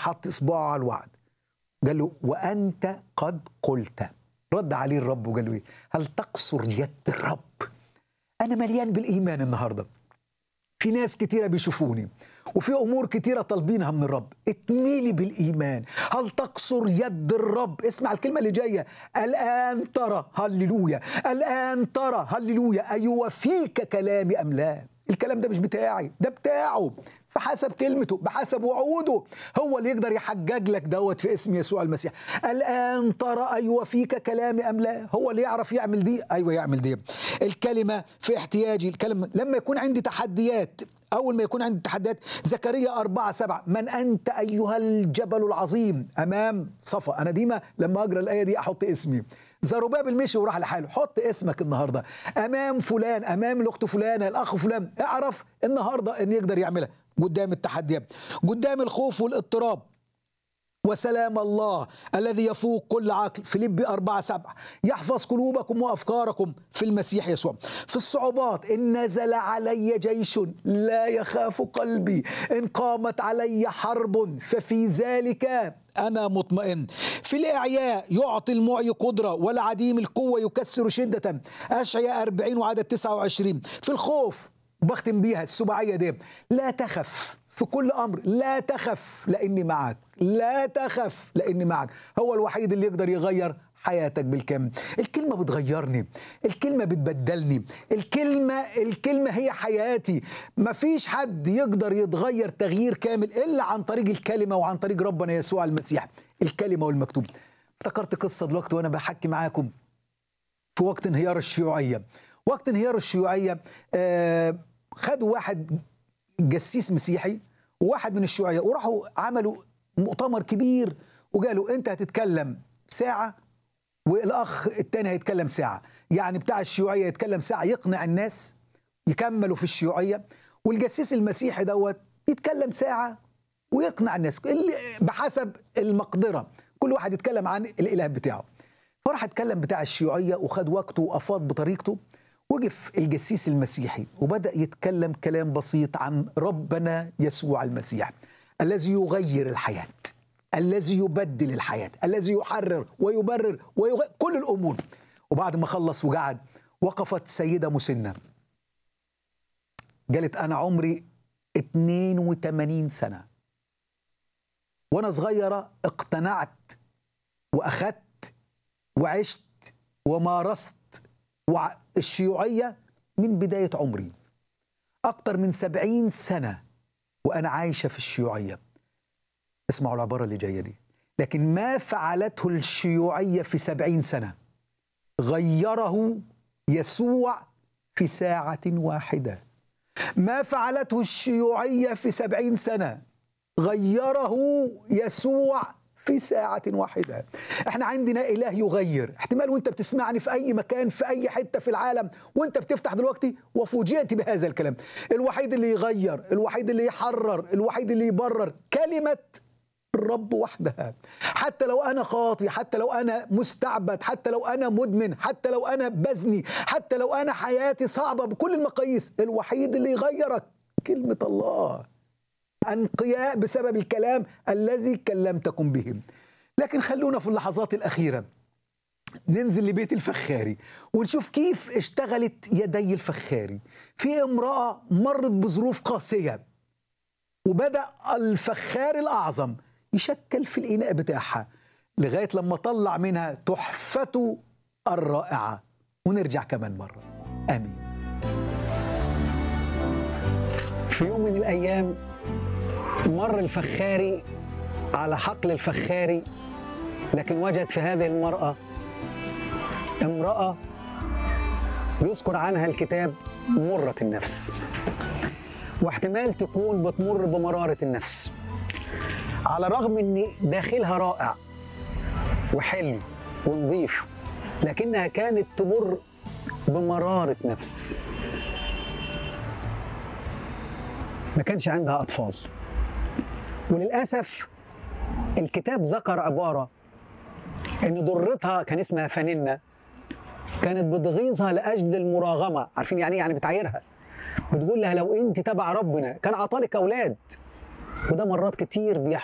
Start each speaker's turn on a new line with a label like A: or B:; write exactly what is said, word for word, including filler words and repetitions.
A: حط إصبعه على الوعد، قال له وأنت قد قلت. رد عليه الرب وقال له إيه؟ هل تقصر يد الرب؟ أنا مليان بالإيمان النهاردة. في ناس كتيرة بيشوفوني وفي أمور كتيرة طالبينها من الرب، اتميلي بالإيمان. هل تقصر يد الرب؟ اسمع الكلمة اللي جاية، الآن ترى، هللويا، الآن ترى، هللويا، أيوفيك كلامي أم لا؟ الكلام ده مش بتاعي، ده بتاعه، فحسب كلمته، بحسب وعوده، هو اللي يقدر يحجج لك دوت في اسم يسوع المسيح. الآن ترى أيوفيك كلامي أم لا؟ هو اللي يعرف يعمل دي، أيوة يعمل دي. الكلمة في احتياجي، الكلمة لما يكون عندي تحديات، أول ما يكون عندي تحديات، زكريا أربعة سبعة، من أنت أيها الجبل العظيم أمام صفا. أنا ديما لما أقرأ الآية دي أحط اسمي. زروبابل مشي وراح لحاله، حط اسمك النهارده أمام فلان، أمام الأخت فلانة، الأخ فلان، اعرف النهارده إن يقدر يعملها قدام التحديات، قدام الخوف والاضطراب. وسلام الله الذي يفوق كل عقل، فيليبي أربعة سبعة، يحفظ قلوبكم وأفكاركم في المسيح يسوع. في الصعوبات، إن نزل علي جيش لا يخاف قلبي، إن قامت علي حرب ففي ذلك أنا مطمئن. في الإعياء يعطي المعي قدرة والعديم القوة يكسر شدة، أشعياء أربعين وعدد تسعة وعشرين. في الخوف، بختم بيها السباعية دي، لا تخف في كل أمر، لا تخف لأني معك، لا تخف لأني معك. هو الوحيد اللي يقدر يغير حياتك بالكامل. الكلمة بتغيرني، الكلمة بتبدلني، الكلمة الكلمة هي حياتي. مفيش حد يقدر يتغير تغيير كامل إلا عن طريق الكلمة وعن طريق ربنا يسوع المسيح، الكلمة والمكتوب. افتكرت قصة دلوقتي وأنا بحكي معاكم في وقت انهيار الشيوعية. وقت انهيار الشيوعية آه خدوا واحد جسيس مسيحي وواحد من الشيوعية وراحوا عملوا مؤتمر كبير وقالوا أنت هتتكلم ساعة والأخ التاني هيتكلم ساعة، يعني بتاع الشيوعية يتكلم ساعة يقنع الناس يكملوا في الشيوعية، والجسيس المسيحي دوت يتكلم ساعة ويقنع الناس بحسب المقدرة، كل واحد يتكلم عن الإله بتاعه. فراح اتكلم بتاع الشيوعية وخد وقته وأفاض بطريقته. وقف الجسيس المسيحي وبدأ يتكلم كلام بسيط عن ربنا يسوع المسيح الذي يغير الحياة، الذي يبدل الحياة، الذي يحرر ويبرر ويغير كل الأمور. وبعد ما خلص وقعد، وقفت سيدة مسنة قالت أنا عمري اثنين وثمانين سنة، وأنا صغيرة اقتنعت وأخذت وعشت ومارست الشيوعية من بداية عمري، أكتر من سبعين سنة وأنا عايشة في الشيوعية. اسمعوا العبارة اللي جاية دي، لكن ما فعلته الشيوعية في سبعين سنة غيره يسوع في ساعة واحدة. ما فعلته الشيوعية في سبعين سنة غيره يسوع في ساعة واحدة. احنا عندنا إله يغير. احتمال وانت بتسمعني في أي مكان في أي حتة في العالم وانت بتفتح دلوقتي وفوجئت بهذا الكلام، الوحيد اللي يغير، الوحيد اللي يحرر، الوحيد اللي يبرر كلمة الرب وحدها. حتى لو أنا خاطي، حتى لو أنا مستعبد، حتى لو أنا مدمن، حتى لو أنا بزني، حتى لو أنا حياتي صعبة بكل المقاييس، الوحيد اللي يغيرك كلمة الله. أنقياء بسبب الكلام الذي كلمتكم به. لكن خلونا في اللحظات الأخيرة ننزل لبيت الفخاري ونشوف كيف اشتغلت يدي الفخاري. في امرأة مرت بظروف قاسية وبدأ الفخار الأعظم يشكل في الإناء بتاعها لغاية لما طلع منها تحفته الرائعة. ونرجع كمان مرة. آمين.
B: في يوم من الأيام مر الفخاري على حقل الفخاري، لكن وجد في هذه المرأة امرأة يذكر عنها الكتاب مرة النفس، واحتمال تكون بتمر بمرارة النفس، على الرغم ان داخلها رائع وحلو ونظيف، لكنها كانت تمر بمرارة نفس. ما كانش عندها أطفال، وللأسف الكتاب ذكر عبارة إن ضرتها كان اسمها فننة، كانت بتغيظها لأجل المراغمة. عارفين يعني إيه؟ يعني بتعايرها، بتقول لها لو أنت تبع ربنا كان عطالك أولاد. وده مرات كتير بيحصل.